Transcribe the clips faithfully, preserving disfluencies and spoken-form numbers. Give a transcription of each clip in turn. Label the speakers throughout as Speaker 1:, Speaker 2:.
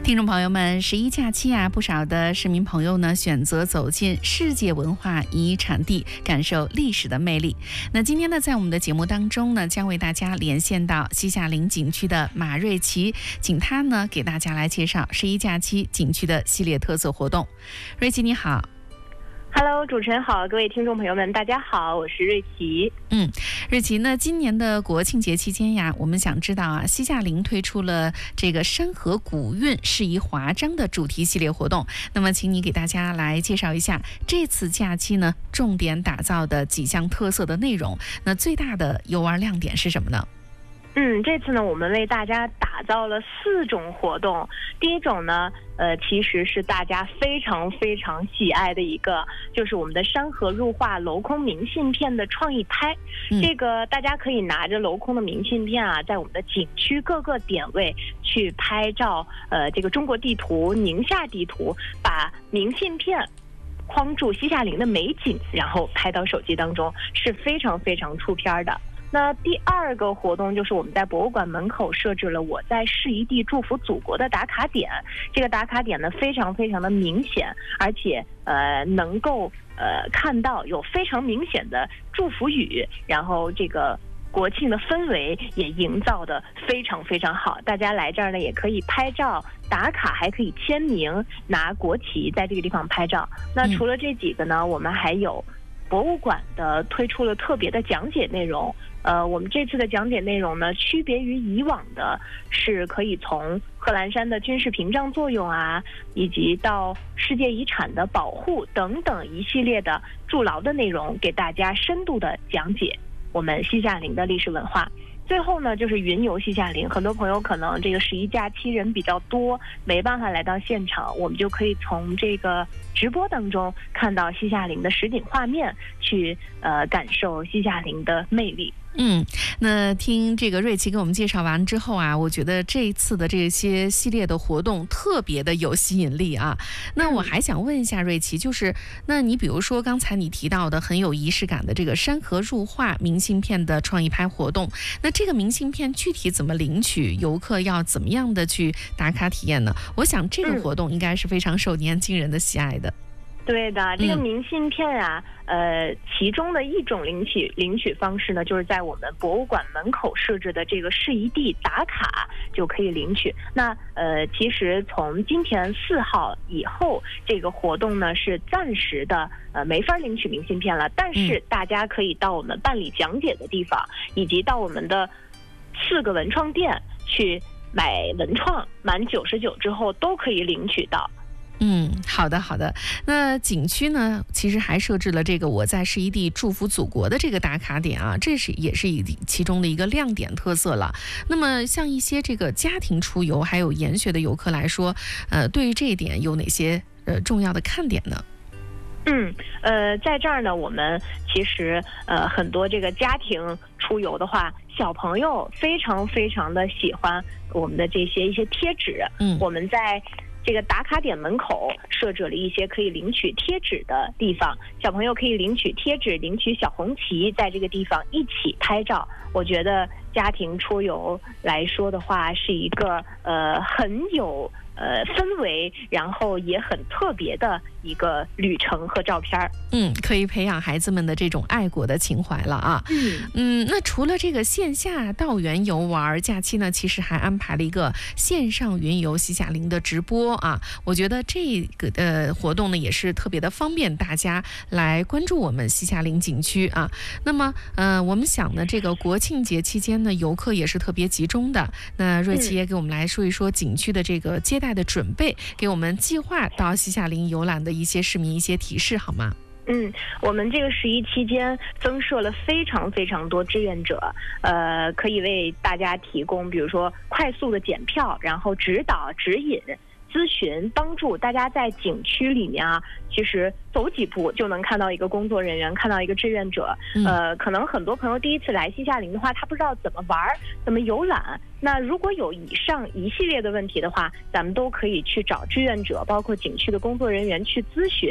Speaker 1: 听众朋友们，十一假期啊，不少的市民朋友呢选择走进世界文化遗产地，感受历史的魅力。那今天呢，在我们的节目当中呢，将为大家连线到西夏陵景区的马瑞琪，请他呢给大家来介绍十一假期景区的系列特色活动。瑞琪你好。
Speaker 2: Hello， 主持人好，各位听众朋友们，大家好，我是瑞琪。
Speaker 1: 嗯，瑞琪，那今年的国庆节期间呀，我们想知道啊，西夏陵推出了这个山河古韵、适宜华章的主题系列活动。那么，请你给大家来介绍一下这次假期呢，重点打造的几项特色的内容。那最大的游玩亮点是什么呢？
Speaker 2: 嗯，这次呢，我们为大家打造了四种活动。第一种呢，呃，其实是大家非常非常喜爱的一个，就是我们的山河入画镂空明信片的创意拍。嗯、这个大家可以拿着镂空的明信片啊，在我们的景区各个点位去拍照，呃，这个中国地图、宁夏地图，把明信片框住西夏陵的美景，然后拍到手机当中，是非常非常出片的。那第二个活动就是我们在博物馆门口设置了我在适宜地祝福祖国的打卡点。这个打卡点呢非常非常的明显，而且呃能够呃看到有非常明显的祝福语，然后这个国庆的氛围也营造的非常非常好。大家来这儿呢也可以拍照打卡，还可以签名拿国旗在这个地方拍照。那除了这几个呢，我们还有博物馆的推出了特别的讲解内容。呃，我们这次的讲解内容呢，区别于以往的是可以从贺兰山的军事屏障作用啊，以及到世界遗产的保护等等一系列的筑牢的内容，给大家深度的讲解我们西夏陵的历史文化。最后呢，就是云游西夏陵。很多朋友可能这个十一假期人比较多，没办法来到现场，我们就可以从这个直播当中看到西夏陵的实景画面，去呃感受西夏陵的魅力。
Speaker 1: 嗯，那听这个瑞琪给我们介绍完之后啊，我觉得这一次的这些系列的活动特别的有吸引力啊。那我还想问一下瑞琪，就是那你比如说刚才你提到的很有仪式感的这个山河入画明信片的创意拍活动，那这个明信片具体怎么领取？游客要怎么样的去打卡体验呢？我想这个活动应该是非常受年轻人的喜爱的。
Speaker 2: 对的，这个明信片啊，嗯、呃，其中的一种领取领取方式呢，就是在我们博物馆门口设置的这个适宜地打卡就可以领取。那呃，其实从今天四号以后，这个活动呢是暂时的，呃，没法领取明信片了。但是大家可以到我们办理讲解的地方，以及到我们的四个文创店去买文创，满九十九之后都可以领取到。
Speaker 1: 嗯，好的好的。那景区呢，其实还设置了这个我在适宜地祝福祖国的这个打卡点啊，这是也是一其中的一个亮点特色了。那么像一些这个家庭出游还有研学的游客来说，呃，对于这一点有哪些呃重要的看点呢？
Speaker 2: 嗯，呃，在这儿呢，我们其实呃很多这个家庭出游的话，小朋友非常非常的喜欢我们的这些一些贴纸。嗯，我们在这个打卡点门口设置了一些可以领取贴纸的地方，小朋友可以领取贴纸，领取小红旗，在这个地方一起拍照。我觉得家庭出游来说的话，是一个呃很有呃氛围，然后也很特别的一个旅程和照片。
Speaker 1: 嗯，可以培养孩子们的这种爱国的情怀了啊。嗯嗯，那除了这个线下到园游玩，假期呢其实还安排了一个线上云游西夏陵的直播啊。我觉得这个呃活动呢也是特别的方便大家来关注我们西夏陵景区啊。那么呃我们想呢，这个国庆节期间呢，游客也是特别集中的。那瑞琪也给我们来说一说景区的这个接待的准备，给我们计划到西夏陵游览的一些市民一些提示好吗？
Speaker 2: 嗯，我们这个十一期间增设了非常非常多志愿者，呃，可以为大家提供，比如说快速的检票，然后指导、指引、咨询，帮助大家在景区里面啊，其实走几步就能看到一个工作人员，看到一个志愿者。呃，可能很多朋友第一次来西夏陵的话，他不知道怎么玩，怎么游览。那如果有以上一系列的问题的话，咱们都可以去找志愿者，包括景区的工作人员去咨询。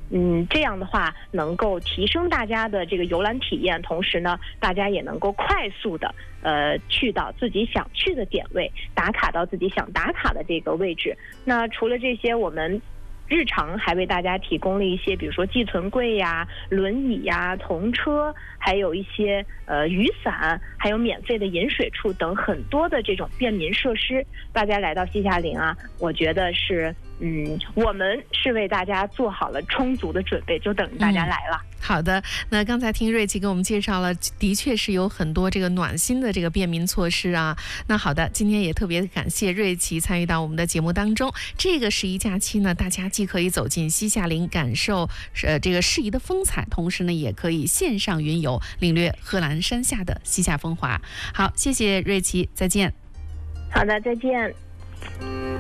Speaker 2: 嗯，这样的话能够提升大家的这个游览体验，同时呢，大家也能够快速的呃去到自己想去的点位，打卡到自己想打卡的这个位置。那除了这些，我们日常还为大家提供了一些，比如说寄存柜呀、轮椅呀、童车，还有一些呃雨伞，还有免费的饮水处等很多的这种便民设施。大家来到西夏陵啊，我觉得是嗯，我们是为大家做好了充足的准备，就等着大家来了。
Speaker 1: 嗯、好的，那刚才听瑞琪给我们介绍了，的确是有很多这个暖心的这个便民措施啊。那好的，今天也特别感谢瑞琪参与到我们的节目当中。这个十一假期呢，大家既可以走进西夏陵，感受呃这个适宜的风采，同时呢，也可以线上云游，领略贺兰山下的西夏风华。好，谢谢瑞琪，再见。
Speaker 2: 好的，再见。